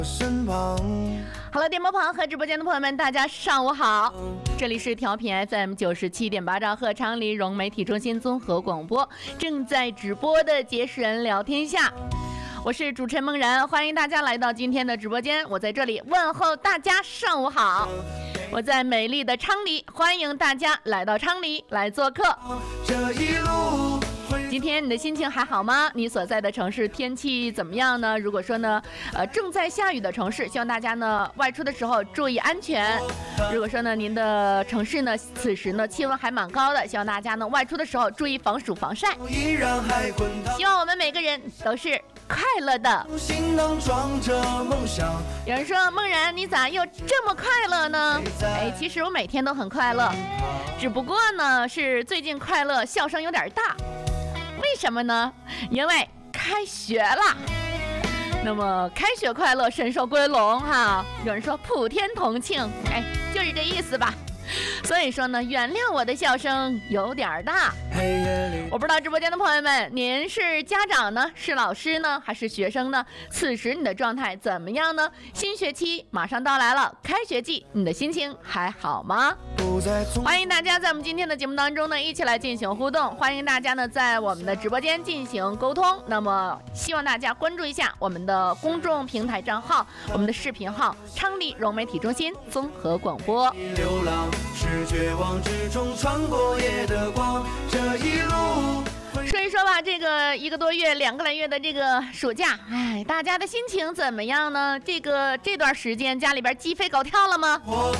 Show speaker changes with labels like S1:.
S1: Hello， 电波旁和直播间的朋友们，大家上午好，这里是调频 FM 97.8兆赫昌黎融媒体中心综合广播，正在直播的结识人聊天下，我是主持人梦然，欢迎大家来到今天的直播间，我在这里问候大家上午好。我在美丽的昌黎，欢迎大家来到昌黎来做客。这一路，今天你的心情还好吗？你所在的城市天气怎么样呢？如果说呢，正在下雨的城市，希望大家呢外出的时候注意安全。如果说呢，您的城市呢此时呢气温还蛮高的，希望大家呢外出的时候注意防暑防晒。希望我们每个人都是快乐的。有人说梦然，你咋又这么快乐呢？其实我每天都很快乐，只不过呢是最近快乐笑声有点大。为什么呢？因为开学了。那么开学快乐，神兽归笼哈。有人说普天同庆，就是这意思吧。所以说呢，原谅我的笑声有点大。我不知道直播间的朋友们，您是家长呢，是老师呢，还是学生呢？此时你的状态怎么样呢？新学期马上到来了，开学季，你的心情还好吗？欢迎大家在我们今天的节目当中呢，一起来进行互动。欢迎大家呢在我们的直播间进行沟通。那么希望大家关注一下我们的公众平台账号，我们的视频号昌黎融媒体中心综合广播。
S2: 流浪是绝望之中穿过夜的光，这一路。
S1: 说一说吧，这个1个多月、2个来月的这个暑假，大家的心情怎么样呢？这段时间家里边鸡飞狗跳了吗？